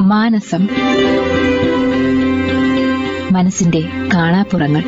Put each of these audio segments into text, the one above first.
മാനസം. മനസ്സിന്റെ കാണാപ്പുറങ്ങൾ.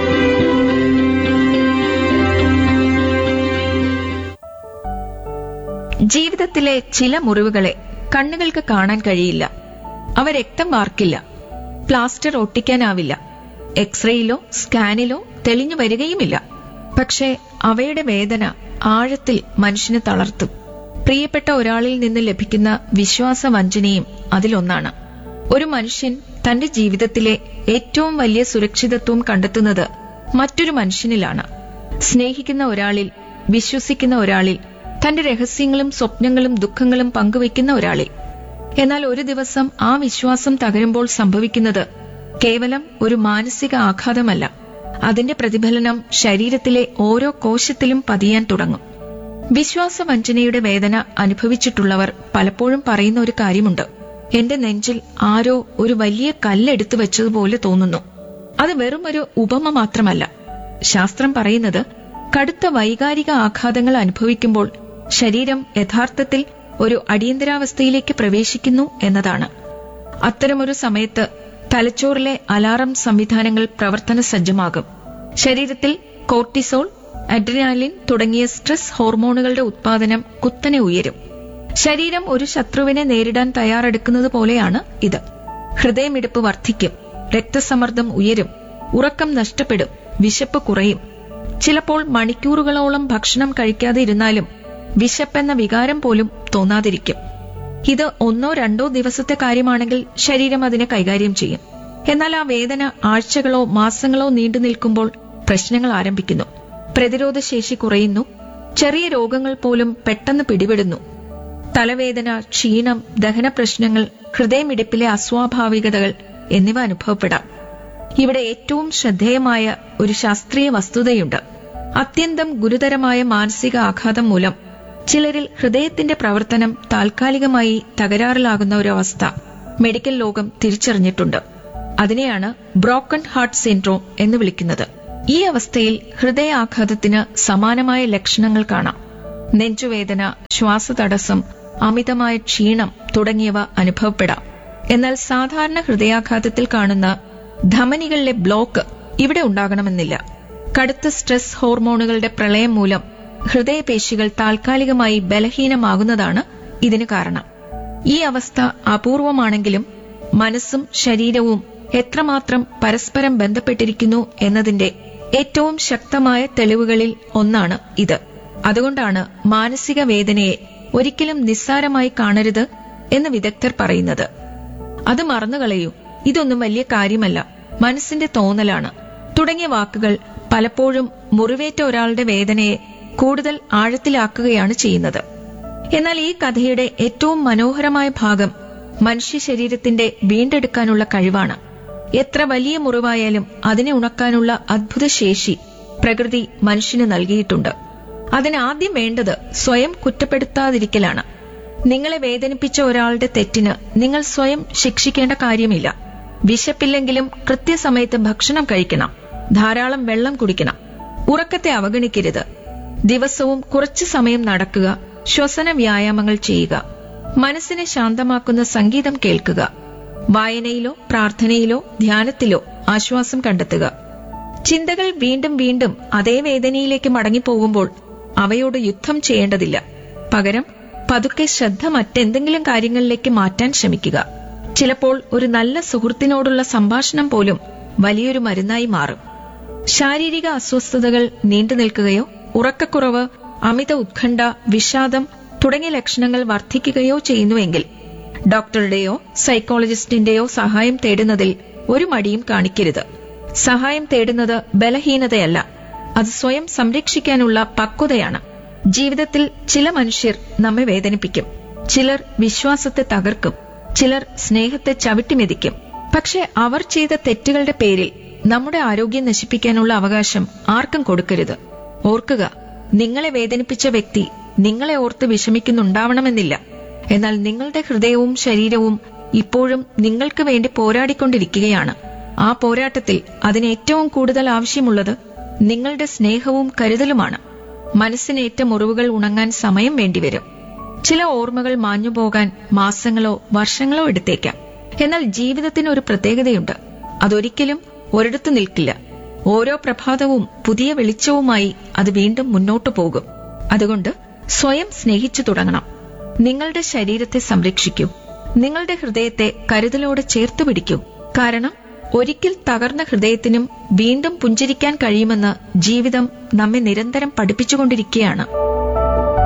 ജീവിതത്തിലെ ചില മുറിവുകളെ കണ്ണുകൾക്ക് കാണാൻ കഴിയില്ല. അവ രക്തം വാർക്കില്ല, പ്ലാസ്റ്റർ ഒട്ടിക്കാനാവില്ല, എക്സ്റേയിലോ സ്കാനിലോ തെളിഞ്ഞു വരികയുമില്ല. പക്ഷേ അവയുടെ വേദന ആഴത്തിൽ മനുഷ്യനെ തളർത്തും. പ്രിയപ്പെട്ട ഒരാളിൽ നിന്ന് ലഭിക്കുന്ന വിശ്വാസവഞ്ചനയും അതിലൊന്നാണ്. ഒരു മനുഷ്യൻ തന്റെ ജീവിതത്തിലെ ഏറ്റവും വലിയ സുരക്ഷിതത്വം കണ്ടെത്തുന്നത് മറ്റൊരു മനുഷ്യനിലാണ്. സ്നേഹിക്കുന്ന ഒരാളിൽ, വിശ്വസിക്കുന്ന ഒരാളിൽ, തന്റെ രഹസ്യങ്ങളും സ്വപ്നങ്ങളും ദുഃഖങ്ങളും പങ്കുവയ്ക്കുന്ന ഒരാളിൽ. എന്നാൽ ഒരു ദിവസം ആ വിശ്വാസം തകരുമ്പോൾ സംഭവിക്കുന്നത് കേവലം ഒരു മാനസിക ആഘാതമല്ല. അതിന്റെ പ്രതിഫലനം ശരീരത്തിലെ ഓരോ കോശത്തിലും പതിയാൻ തുടങ്ങും. വിശ്വാസവഞ്ചനയുടെ വേദന അനുഭവിച്ചിട്ടുള്ളവർ പലപ്പോഴും പറയുന്ന ഒരു കാര്യമുണ്ട്: എന്റെ നെഞ്ചിൽ ആരോ ഒരു വലിയ കല്ലെടുത്തു വെച്ചതുപോലെ തോന്നുന്നു. അത് വെറും ഒരു ഉപമ മാത്രമല്ല. ശാസ്ത്രം പറയുന്നത് കടുത്ത വൈകാരിക ആഘാതങ്ങൾ അനുഭവിക്കുമ്പോൾ ശരീരം യഥാർത്ഥത്തിൽ ഒരു അടിയന്തരാവസ്ഥയിലേക്ക് പ്രവേശിക്കുന്നു എന്നതാണ്. അത്തരമൊരു സമയത്ത് തലച്ചോറിലെ അലാറം സംവിധാനങ്ങൾ പ്രവർത്തന സജ്ജമാകും. ശരീരത്തിൽ കോർട്ടിസോൾ, അഡ്രിനാലിൻ തുടങ്ങിയ സ്ട്രെസ് ഹോർമോണുകളുടെ ഉത്പാദനം കുത്തനെ ഉയരും. ശരീരം ഒരു ശത്രുവിനെ നേരിടാൻ തയ്യാറെടുക്കുന്നത് പോലെയാണ് ഇത്. ഹൃദയമിടിപ്പ് വർദ്ധിക്കും, രക്തസമ്മർദ്ദം ഉയരും, ഉറക്കം നഷ്ടപ്പെടും, വിശപ്പ് കുറയും. ചിലപ്പോൾ മണിക്കൂറുകളോളം ഭക്ഷണം കഴിക്കാതെ ഇരുന്നാലും വിശപ്പെന്ന വികാരം പോലും തോന്നാതിരിക്കും. ഇത് 1-2 ദിവസത്തെ കാര്യമാണെങ്കിൽ ശരീരം അതിനെ കൈകാര്യം ചെയ്യും. എന്നാൽ ആ വേദന ആഴ്ചകളോ മാസങ്ങളോ നീണ്ടു നിൽക്കുമ്പോൾ പ്രശ്നങ്ങൾ ആരംഭിക്കുന്നു. പ്രതിരോധശേഷി കുറയുന്നു, ചെറിയ രോഗങ്ങൾ പോലും പെട്ടെന്ന് പിടിപെടുന്നു. തലവേദന, ക്ഷീണം, ദഹന പ്രശ്നങ്ങൾ, ഹൃദയമിടിപ്പിലെ അസ്വാഭാവികതകൾ എന്നിവ അനുഭവപ്പെടാം. ഇവിടെ ഏറ്റവും ശ്രദ്ധേയമായ ഒരു ശാസ്ത്രീയ വസ്തുതയുണ്ട്. അത്യന്തം ഗുരുതരമായ മാനസിക ആഘാതം മൂലം ചിലരിൽ ഹൃദയത്തിന്റെ പ്രവർത്തനം താൽക്കാലികമായി തകരാറിലാകുന്ന ഒരവസ്ഥ മെഡിക്കൽ ലോകം തിരിച്ചറിഞ്ഞിട്ടുണ്ട്. അതിനെയാണ് ബ്രോക്കൺ ഹാർട്ട് സിൻഡ്രോം എന്ന് വിളിക്കുന്നത്. ഈ അവസ്ഥയിൽ ഹൃദയാഘാതത്തിന് സമാനമായ ലക്ഷണങ്ങൾ കാണാം. നെഞ്ചുവേദന, ശ്വാസതടസ്സം, അമിതമായ ക്ഷീണം തുടങ്ങിയവ അനുഭവപ്പെടാം. എന്നാൽ സാധാരണ ഹൃദയാഘാതത്തിൽ കാണുന്ന ധമനികളിലെ ബ്ലോക്ക് ഇവിടെ ഉണ്ടാകണമെന്നില്ല. കടുത്ത സ്ട്രെസ് ഹോർമോണുകളുടെ പ്രളയം മൂലം ഹൃദയപേശികൾ താൽക്കാലികമായി ബലഹീനമാകുന്നതാണ് ഇതിന് കാരണം. ഈ അവസ്ഥ അപൂർവമാണെങ്കിലും മനസ്സും ശരീരവും എത്രമാത്രം പരസ്പരം ബന്ധപ്പെട്ടിരിക്കുന്നു എന്നതിന്റെ ഏറ്റവും ശക്തമായ തെളിവുകളിൽ ഒന്നാണ് ഇത്. അതുകൊണ്ടാണ് മാനസിക വേദനയെ ഒരിക്കലും നിസ്സാരമായി കാണരുത് എന്ന് വിദഗ്ധർ പറയുന്നത്. അത് മറന്നുകളയൂ, ഇതൊന്നും വലിയ കാര്യമല്ല, മനസ്സിന്റെ തോന്നലാണ് തുടങ്ങിയ വാക്കുകൾ പലപ്പോഴും മുറിവേറ്റ ഒരാളുടെ വേദനയെ കൂടുതൽ ആഴത്തിലാക്കുകയാണ് ചെയ്യുന്നത്. എന്നാൽ ഈ കഥയുടെ ഏറ്റവും മനോഹരമായ ഭാഗം മനുഷ്യ ശരീരത്തിന്റെ വീണ്ടെടുക്കാനുള്ള കഴിവാണ്. എത്ര വലിയ മുറിവായാലും അതിനെ ഉണക്കാനുള്ള അദ്ഭുത ശേഷി പ്രകൃതി മനുഷ്യന് നൽകിയിട്ടുണ്ട്. അതിനാദ്യം വേണ്ടത് സ്വയം കുറ്റപ്പെടുത്താതിരിക്കലാണ്. നിങ്ങളെ വേദനിപ്പിച്ച ഒരാളുടെ തെറ്റിന് നിങ്ങൾ സ്വയം ശിക്ഷിക്കേണ്ട കാര്യമില്ല. വിശപ്പില്ലെങ്കിലും കൃത്യസമയത്ത് ഭക്ഷണം കഴിക്കണം, ധാരാളം വെള്ളം കുടിക്കണം, ഉറക്കത്തെ അവഗണിക്കരുത്, ദിവസവും കുറച്ചു സമയം നടക്കുക, ശ്വസന വ്യായാമങ്ങൾ ചെയ്യുക, മനസ്സിനെ ശാന്തമാക്കുന്ന സംഗീതം കേൾക്കുക, വായനയിലോ പ്രാർത്ഥനയിലോ ധ്യാനത്തിലോ ആശ്വാസം കണ്ടെത്തുക. ചിന്തകൾ വീണ്ടും വീണ്ടും അതേ വേദനയിലേക്ക് മടങ്ങിപ്പോകുമ്പോൾ അവയോട് യുദ്ധം ചെയ്യേണ്ടതില്ല. പകരം പതുക്കെ ശ്രദ്ധ മറ്റെന്തെങ്കിലും കാര്യങ്ങളിലേക്ക് മാറ്റാൻ ശ്രമിക്കുക. ചിലപ്പോൾ ഒരു നല്ല സുഹൃത്തിനോടുള്ള സംഭാഷണം പോലും വലിയൊരു മരുന്നായി മാറും. ശാരീരിക അസ്വസ്ഥതകൾ നീണ്ടുനിൽക്കുകയോ ഉറക്കക്കുറവ്, അമിത ഉത്കണ്ഠ, വിഷാദം തുടങ്ങിയ ലക്ഷണങ്ങൾ വർദ്ധിക്കുകയോ ചെയ്യുന്നുവെങ്കിൽ ഡോക്ടറുടെയോ സൈക്കോളജിസ്റ്റിന്റെയോ സഹായം തേടുന്നതിൽ ഒരു മടിയും കാണിക്കരുത്. സഹായം തേടുന്നത് ബലഹീനതയല്ല, അത് സ്വയം സംരക്ഷിക്കാനുള്ള പക്വതയാണ്. ജീവിതത്തിൽ ചില മനുഷ്യർ നമ്മെ വേദനിപ്പിക്കും, ചിലർ വിശ്വാസത്തെ തകർക്കും, ചിലർ സ്നേഹത്തെ ചവിട്ടിമെതിക്കും. പക്ഷെ അവർ ചെയ്ത തെറ്റുകളുടെ പേരിൽ നമ്മുടെ ആരോഗ്യം നശിപ്പിക്കാനുള്ള അവകാശം ആർക്കും കൊടുക്കരുത്. ഓർക്കുക, നിങ്ങളെ വേദനിപ്പിച്ച വ്യക്തി നിങ്ങളെ ഓർത്ത് വിഷമിക്കുന്നുണ്ടാവണമെന്നില്ല. എന്നാൽ നിങ്ങളുടെ ഹൃദയവും ശരീരവും ഇപ്പോഴും നിങ്ങൾക്ക് വേണ്ടി പോരാടിക്കൊണ്ടിരിക്കുകയാണ്. ആ പോരാട്ടത്തിൽ അതിന് ഏറ്റവും കൂടുതൽ ആവശ്യമുള്ളത് നിങ്ങളുടെ സ്നേഹവും കരുതലുമാണ്. മനസ്സിനേറ്റ മുറിവുകൾ ഉണങ്ങാൻ സമയം വേണ്ടിവരും. ചില ഓർമ്മകൾ മാഞ്ഞുപോകാൻ മാസങ്ങളോ വർഷങ്ങളോ എടുത്തേക്കാം. എന്നാൽ ജീവിതത്തിന് ഒരു പ്രത്യേകതയുണ്ട്. അതൊരിക്കലും ഒരിടത്തു നിൽക്കില്ല. ഓരോ പ്രഭാതവും പുതിയ വെളിച്ചവുമായി അത് വീണ്ടും മുന്നോട്ടു പോകും. അതുകൊണ്ട് സ്വയം സ്നേഹിച്ചു തുടങ്ങണം. നിങ്ങളുടെ ശരീരത്തെ സംരക്ഷിക്കൂ. നിങ്ങളുടെ ഹൃദയത്തെ കരുതലോടെ ചേർത്തു പിടിക്കൂ. കാരണം ഒരിക്കൽ തകർന്ന ഹൃദയത്തിനും വീണ്ടും പുഞ്ചിരിക്കാൻ കഴിയുമെന്ന് ജീവിതം നമ്മെ നിരന്തരം പഠിപ്പിച്ചുകൊണ്ടിരിക്കുകയാണ്.